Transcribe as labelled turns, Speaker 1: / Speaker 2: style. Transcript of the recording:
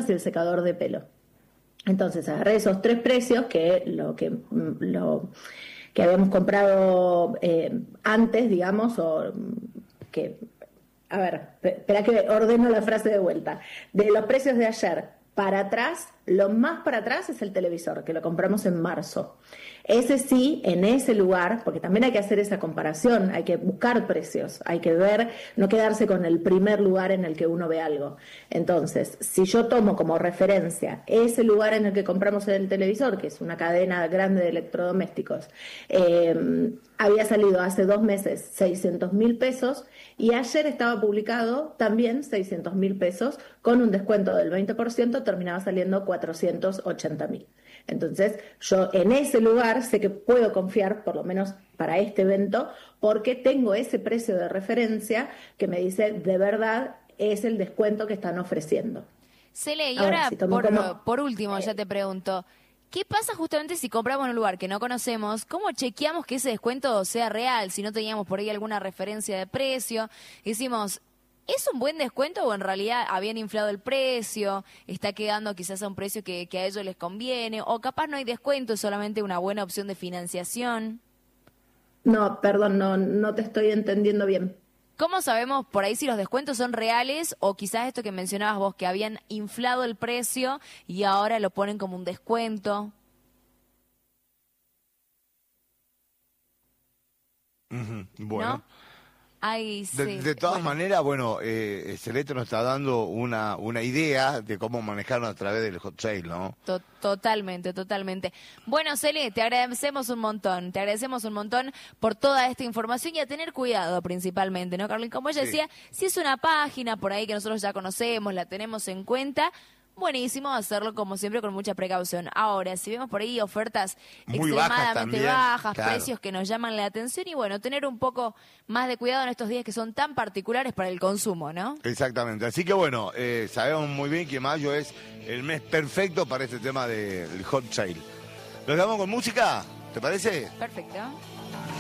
Speaker 1: microondas y el secador de pelo. Entonces agarré esos 3 precios lo que habíamos comprado antes, digamos, o que, a ver, espera que ordeno la frase de vuelta. De los precios de ayer para atrás, lo más para atrás es el televisor, que lo compramos en marzo. Ese sí, en ese lugar, porque también hay que hacer esa comparación, hay que buscar precios, hay que ver, no quedarse con el primer lugar en el que uno ve algo. Entonces, si yo tomo como referencia ese lugar en el que compramos el televisor, que es una cadena grande de electrodomésticos, había salido hace 2 meses 600.000 pesos y ayer estaba publicado también 600.000 pesos con un descuento del 20%, terminaba saliendo 480.000. Entonces, yo en ese lugar sé que puedo confiar, por lo menos para este evento, porque tengo ese precio de referencia que me dice, de verdad, es el descuento que están ofreciendo.
Speaker 2: Cele, y ahora,
Speaker 1: si
Speaker 2: por último, ya te pregunto, ¿qué pasa justamente si compramos en un lugar que no conocemos? ¿Cómo chequeamos que ese descuento sea real? Si no teníamos por ahí alguna referencia de precio, decimos, ¿es un buen descuento o en realidad habían inflado el precio? ¿Está quedando quizás a un precio que a ellos les conviene? ¿O capaz no hay descuento, es solamente una buena opción de financiación?
Speaker 1: No, perdón, no te estoy entendiendo bien.
Speaker 2: ¿Cómo sabemos por ahí si los descuentos son reales o quizás esto que mencionabas vos, que habían inflado el precio y ahora lo ponen como un descuento?
Speaker 3: Bueno.
Speaker 2: ¿No? Ay, sí.
Speaker 3: De todas maneras, bueno, Celeste nos está dando una idea de cómo manejarlo a través del hot sale, ¿no?
Speaker 2: Totalmente. Bueno, Cele, te agradecemos un montón por toda esta información y a tener cuidado principalmente, ¿no, Carlin? Como ella decía, si es una página por ahí que nosotros ya conocemos, la tenemos en cuenta, buenísimo hacerlo como siempre con mucha precaución. Ahora, si vemos por ahí ofertas
Speaker 3: muy
Speaker 2: extremadamente bajas,
Speaker 3: claro,
Speaker 2: precios que nos llaman la atención y bueno, tener un poco más de cuidado en estos días que son tan particulares para el consumo, ¿no?
Speaker 3: Exactamente. Así que bueno, sabemos muy bien que mayo es el mes perfecto para este tema del hot sale. ¿Nos quedamos con música? ¿Te parece?
Speaker 2: Perfecto.